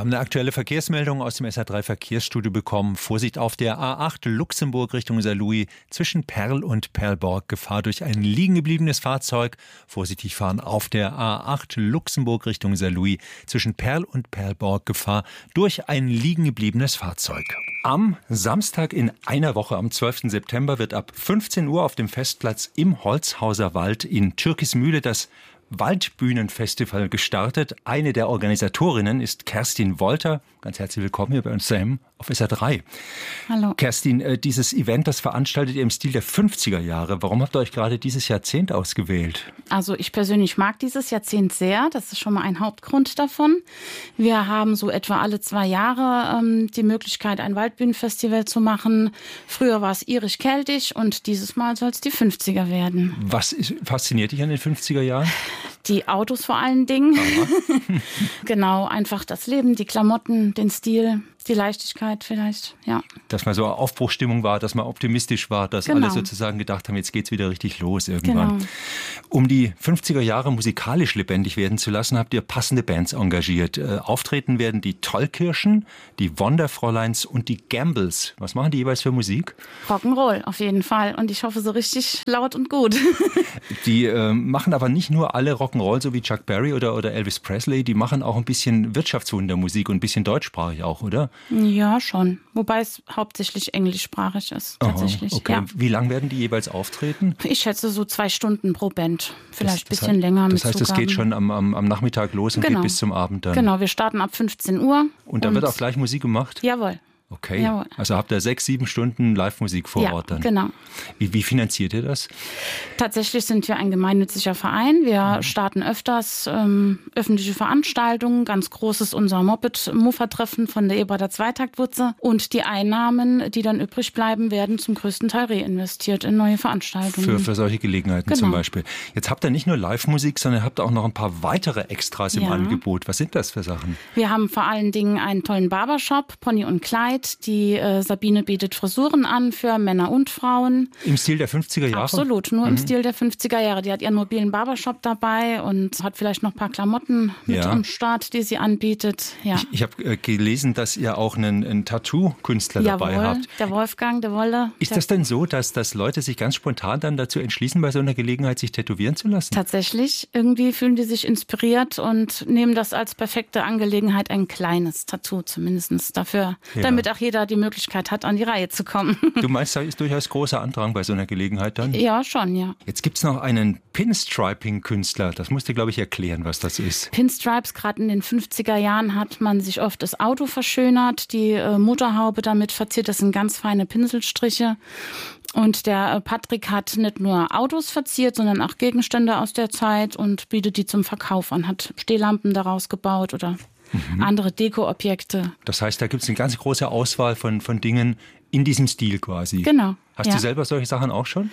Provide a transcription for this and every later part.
haben eine aktuelle Verkehrsmeldung aus dem SR3 Verkehrsstudio bekommen. Vorsicht auf der A8 Luxemburg Richtung Saarlouis zwischen Perl und Perlborg. Gefahr durch ein liegengebliebenes Fahrzeug. Vorsichtig fahren auf der A8 Luxemburg Richtung Saarlouis zwischen Perl und Perlborg. Gefahr durch ein liegengebliebenes Fahrzeug. Am Samstag in einer Woche, am 12. September, wird ab 15 Uhr auf dem Festplatz im Holzhauser Wald in Türkismühle das Waldbühnenfestival gestartet. Eine der Organisatorinnen ist Kerstin Wolter. Ganz herzlich willkommen hier bei uns daheim auf SR3. Hallo. Kerstin, dieses Event, das veranstaltet ihr im Stil der 50er Jahre. Warum habt ihr euch gerade dieses Jahrzehnt ausgewählt? Also ich persönlich mag dieses Jahrzehnt sehr. Das ist schon mal ein Hauptgrund davon. Wir haben so etwa alle 2 Jahre die Möglichkeit, ein Waldbühnenfestival zu machen. Früher war es irisch-keltisch und dieses Mal soll es die 50er werden. Was fasziniert dich an den 50er Jahren? Die Autos vor allen Dingen. Genau, einfach das Leben, die Klamotten, den Stil, die Leichtigkeit vielleicht, ja. Dass man so Aufbruchstimmung war, dass man optimistisch war, dass alle sozusagen gedacht haben, jetzt geht's wieder richtig los irgendwann. Genau. Um die 50er Jahre musikalisch lebendig werden zu lassen, habt ihr passende Bands engagiert. Auftreten werden die Tollkirschen, die Wonderfräuleins und die Gambles. Was machen die jeweils für Musik? Rock'n'Roll auf jeden Fall und ich hoffe so richtig laut und gut. Die machen aber nicht nur alle Rock'n'Roll, so wie Chuck Berry oder Elvis Presley, die machen auch ein bisschen Wirtschaftswundermusik und ein bisschen deutschsprachig auch, oder? Ja, schon. Wobei es hauptsächlich englischsprachig ist, tatsächlich. Okay. Ja. Wie lang werden die jeweils auftreten? Ich schätze so 2 Stunden pro Band. Vielleicht ein bisschen länger. Das heißt, es geht schon am Nachmittag los und geht bis zum Abend dann? Genau, wir starten ab 15 Uhr. Und dann wird auch gleich Musik gemacht? Jawohl. Okay, Jawohl. Also habt ihr 6-7 Stunden Live-Musik vor Ort dann? Ja, genau. Wie finanziert ihr das? Tatsächlich sind wir ein gemeinnütziger Verein. Wir starten öfters öffentliche Veranstaltungen. Ganz groß ist unser Moped-Mofa-Treffen von der Ebrader Zweitaktwurze. Und die Einnahmen, die dann übrig bleiben, werden zum größten Teil reinvestiert in neue Veranstaltungen. Für solche Gelegenheiten zum Beispiel. Jetzt habt ihr nicht nur Live-Musik, sondern habt auch noch ein paar weitere Extras im Angebot. Was sind das für Sachen? Wir haben vor allen Dingen einen tollen Barbershop, Pony und Kleid. Die Sabine bietet Frisuren an für Männer und Frauen. Im Stil der 50er Jahre? Absolut, nur im Stil der 50er Jahre. Die hat ihren mobilen Barbershop dabei und hat vielleicht noch ein paar Klamotten mit am Start, die sie anbietet. Ja. Ich habe gelesen, dass ihr auch einen Tattoo-Künstler dabei habt. Der Wolfgang, der Wolle. Ist das denn so, dass Leute sich ganz spontan dann dazu entschließen, bei so einer Gelegenheit sich tätowieren zu lassen? Tatsächlich. Irgendwie fühlen die sich inspiriert und nehmen das als perfekte Angelegenheit, ein kleines Tattoo zumindest dafür, damit auch jeder die Möglichkeit hat, an die Reihe zu kommen. Du meinst, da ist durchaus großer Andrang bei so einer Gelegenheit dann? Ja, schon, ja. Jetzt gibt's noch einen Pinstriping-Künstler. Das musst du, glaube ich, erklären, was das ist. Pinstripes, gerade in den 50er Jahren hat man sich oft das Auto verschönert, die Motorhaube damit verziert. Das sind ganz feine Pinselstriche. Und der Patrick hat nicht nur Autos verziert, sondern auch Gegenstände aus der Zeit und bietet die zum Verkauf an. Hat Stehlampen daraus gebaut oder andere Dekoobjekte. Das heißt, da gibt es eine ganz große Auswahl von Dingen in diesem Stil quasi. Genau. Hast du selber solche Sachen auch schon?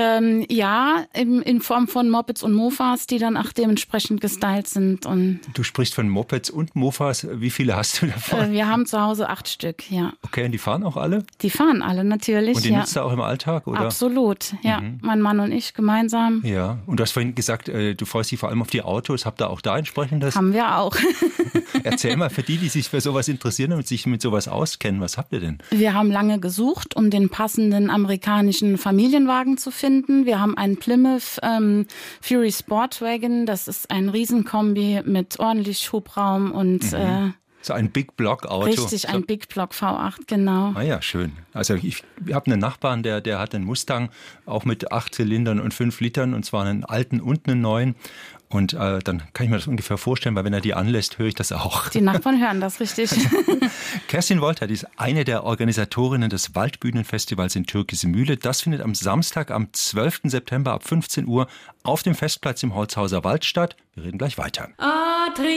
Ja, in Form von Mopeds und Mofas, die dann auch dementsprechend gestylt sind. Und du sprichst von Mopeds und Mofas. Wie viele hast du davon? Wir haben zu Hause 8 Stück, ja. Okay, und die fahren auch alle? Die fahren alle, natürlich. Und die nutzt du auch im Alltag, oder? Absolut, ja. Mein Mann und ich gemeinsam. Ja, und du hast vorhin gesagt, du freust dich vor allem auf die Autos. Habt ihr auch da entsprechendes? Haben wir auch. Erzähl mal, für die sich für sowas interessieren und sich mit sowas auskennen, was habt ihr denn? Wir haben lange gesucht, um den passenden amerikanischen Familienwagen zu finden. Wir haben einen Plymouth Fury Sportwagen. Das ist ein Riesenkombi mit ordentlich Hubraum und so ein Big Block Auto. Richtig, ein Big Block V8, genau. Ah ja, schön. Also ich habe einen Nachbarn, der hat einen Mustang, auch mit 8 Zylindern und 5 Litern, und zwar einen alten und einen neuen. Und dann kann ich mir das ungefähr vorstellen, weil wenn er die anlässt, höre ich das auch. Die Nachbarn hören das richtig. Kerstin Wolter, die ist eine der Organisatorinnen des Waldbühnenfestivals in Türkismühle. Das findet am Samstag, am 12. September ab 15 Uhr auf dem Festplatz im Holzhauser Wald statt. Wir reden gleich weiter.